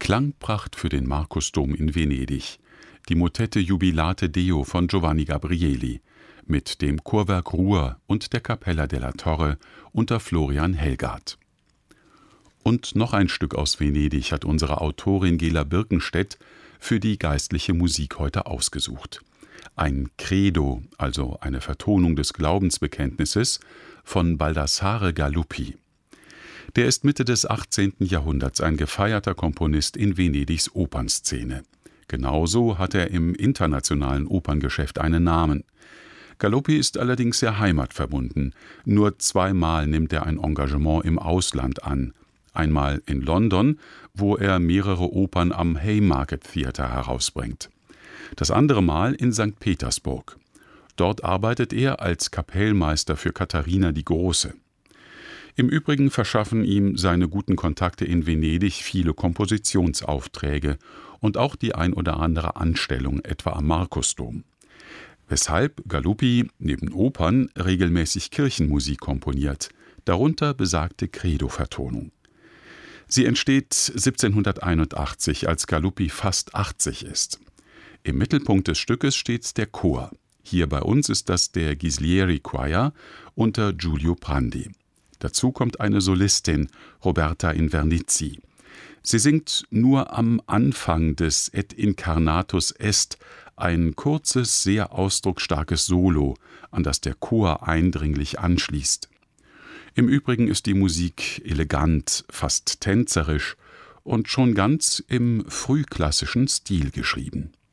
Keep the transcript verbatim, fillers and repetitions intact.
Klangpracht für den Markusdom in Venedig, die Motette Jubilate Deo von Giovanni Gabrieli mit dem Chorwerk Ruhr und der Cappella della Torre unter Florian Helgard. Und noch ein Stück aus Venedig hat unsere Autorin Gela Birkenstedt für die geistliche Musik heute ausgesucht. Ein Credo, also eine Vertonung des Glaubensbekenntnisses, von Baldassare Galuppi. Der ist Mitte des achtzehnten Jahrhunderts ein gefeierter Komponist in Venedigs Opernszene. Genauso hat er im internationalen Operngeschäft einen Namen. Galuppi ist allerdings sehr heimatverbunden. Nur zweimal nimmt er ein Engagement im Ausland an. Einmal in London, wo er mehrere Opern am Haymarket Theatre herausbringt. Das andere Mal in Sankt Petersburg. Dort arbeitet er als Kapellmeister für Katharina die Große. Im Übrigen verschaffen ihm seine guten Kontakte in Venedig viele Kompositionsaufträge und auch die ein oder andere Anstellung, etwa am Markusdom. Weshalb Galuppi neben Opern regelmäßig Kirchenmusik komponiert, darunter besagte Credo-Vertonung. Sie entsteht siebzehnhunderteinundachtzig, als Galuppi fast achtzig ist. Im Mittelpunkt des Stückes steht der Chor. Hier bei uns ist das der Ghislieri Choir unter Giulio Prandi. Dazu kommt eine Solistin, Roberta Invernizzi. Sie singt nur am Anfang des Et incarnatus est ein kurzes, sehr ausdrucksstarkes Solo, an das der Chor eindringlich anschließt. Im Übrigen ist die Musik elegant, fast tänzerisch und schon ganz im frühklassischen Stil geschrieben.